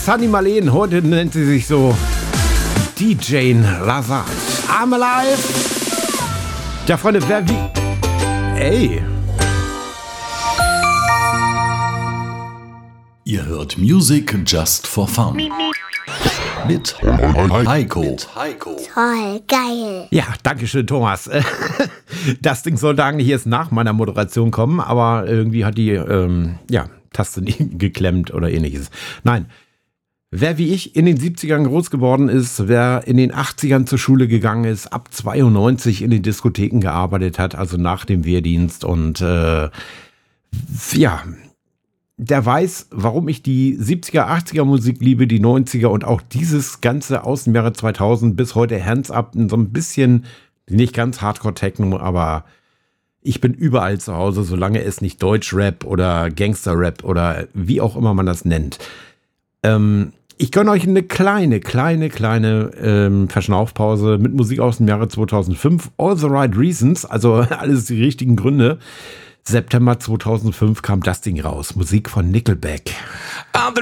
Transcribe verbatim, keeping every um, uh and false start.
Sunny Marleen, heute nennt sie sich so D J Lazard. I'm alive. Ja, Freunde, wer wie... Ey. Ihr hört Music just for fun. Mit Heiko. Mit Heiko. Toll, geil. Ja, danke schön, Thomas. Das Ding sollte eigentlich erst nach meiner Moderation kommen, aber irgendwie hat die ähm, ja, Taste nicht geklemmt oder ähnliches. Nein, wer wie ich in den siebzigern groß geworden ist, wer in den achtzigern zur Schule gegangen ist, ab zweiundneunzig in den Diskotheken gearbeitet hat, also nach dem Wehrdienst und äh, ja... der weiß, warum ich die siebziger, achtziger Musik liebe, die neunziger und auch dieses ganze aus dem Jahre zweitausend bis heute Hands Up, so ein bisschen, nicht ganz Hardcore-Techno, aber ich bin überall zu Hause, solange es nicht Deutsch-Rap oder Gangster-Rap oder wie auch immer man das nennt. Ähm, ich gönne euch eine kleine, kleine, kleine ähm, Verschnaufpause mit Musik aus dem Jahre zweitausendfünf. All the right reasons, also alles die richtigen Gründe. September zweitausendfünf kam das Ding raus. Musik von Nickelback.